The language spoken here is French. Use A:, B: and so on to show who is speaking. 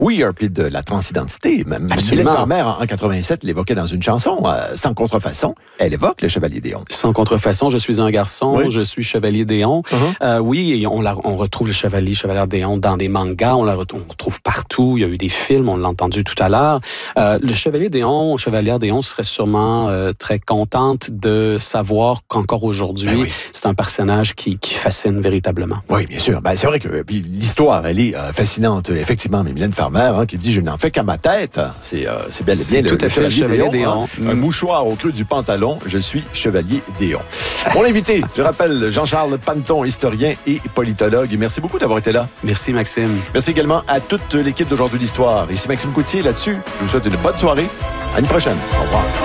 A: Oui, un peu de la transidentité. Même Mylène Farmer, en 87, l'évoquait dans une chanson. Sans contrefaçon, elle évoque le Chevalier Déon.
B: Sans contrefaçon, je suis un garçon,
A: Oui.
B: je suis Chevalier Déon. Oui, et on retrouve le Chevalier Déon dans des mangas, on retrouve partout. Il y a eu des films, on l'a entendu tout à l'heure. Le Chevalière Déon serait sûrement très contente de savoir qu'encore aujourd'hui, c'est un personnage qui fascine véritablement.
A: Oui, bien sûr. Ben, c'est vrai que l'histoire, elle est fascinante, effectivement. Mais Mylène Farmer, qui dit « Je n'en fais qu'à ma tête », c'est bel et bien
B: tout à fait le Chevalier Déon.
A: Un mouchoir au creux du pantalon, je suis Chevalier Déon. Mon invité, je rappelle, Jean-Charles Panneton, historien et politologue. Merci beaucoup d'avoir été là.
B: Merci, Maxime.
A: Merci également à toute l'équipe d'Aujourd'hui l'Histoire. Ici Maxime Coutier, là-dessus. Je vous souhaite une bonne soirée. À une prochaine. Au revoir.